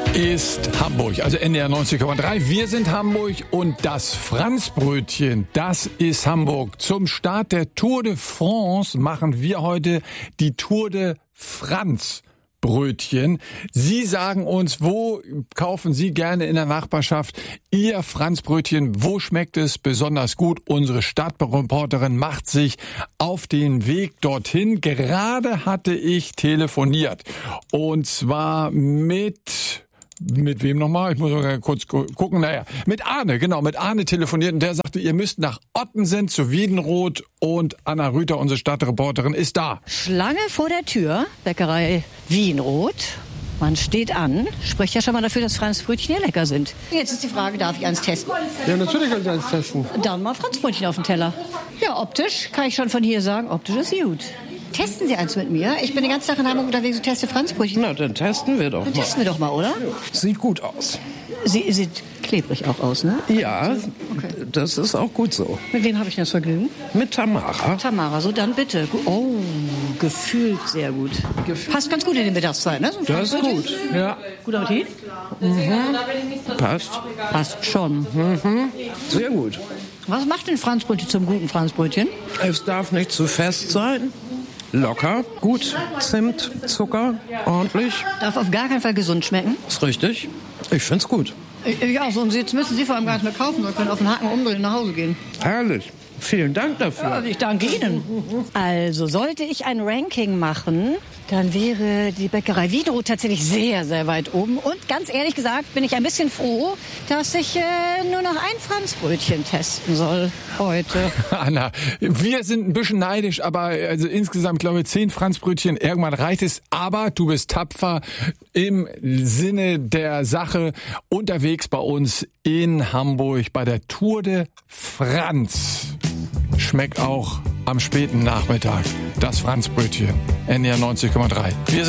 ist Hamburg, also NDR 90,3. Wir sind Hamburg und das Franzbrötchen, das ist Hamburg. Zum Start der Tour de France machen wir heute die Tour de Franzbrötchen. Sie sagen uns, wo kaufen Sie gerne in der Nachbarschaft Ihr Franzbrötchen? Wo schmeckt es besonders gut? Unsere Stadtreporterin macht sich auf den Weg dorthin. Gerade hatte ich telefoniert. Und zwar mit wem nochmal? Ich muss mal kurz gucken. Mit Arne, genau, mit Arne telefoniert und der sagte, ihr müsst nach Ottensen zu Wiedenroth und Anna Rüther, unsere Stadtreporterin, ist da. Schlange vor der Tür, Bäckerei Wiedenroth. Man steht an, spricht ja schon mal dafür, dass Franzbrötchen hier lecker sind. Jetzt ist die Frage, darf ich eins testen? Ja, natürlich kann ich eins testen. Dann mal Franzbrötchen auf den Teller. Ja, optisch kann ich schon von hier sagen, optisch ist gut. Testen Sie eins mit mir? Ich bin den ganzen Tag in Hamburg unterwegs und teste Franzbrötchen. Na, dann testen wir doch mal. Testen wir doch mal, oder? Sieht gut aus. Sie sieht klebrig auch aus, ne? Ja, okay. Das ist auch gut so. Mit wem habe ich das Vergnügen? Mit Tamara. Tamara, so dann bitte. Oh, gefühlt sehr gut. Passt ganz gut in die Mittagszeit, ne? So das ist gut, ja. Guter Appetit? Passt. Passt schon. Sehr gut. Was macht denn Franzbrötchen zum guten Franzbrötchen? Es darf nicht zu fest sein. Locker, gut, Zimt, Zucker, ordentlich. Darf auf gar keinen Fall gesund schmecken. Ist richtig. Ich find's gut. Ja, so, und jetzt müssen Sie vor allem gar nicht mehr kaufen, sondern können auf den Haken umdrehen und nach Hause gehen. Herrlich. Vielen Dank dafür. Ja, ich danke Ihnen. Also, sollte ich ein Ranking machen, dann wäre die Bäckerei Wiedenroth tatsächlich sehr, sehr weit oben. Und ganz ehrlich gesagt bin ich ein bisschen froh, dass ich nur noch ein Franzbrötchen testen soll heute. Anna, wir sind ein bisschen neidisch, aber also insgesamt, glaube ich, 10 Franzbrötchen, irgendwann reicht es. Aber du bist tapfer im Sinne der Sache unterwegs bei uns in Hamburg bei der Tour de France. Schmeckt auch am späten Nachmittag das Franzbrötchen. NDR 90,3. Wir sind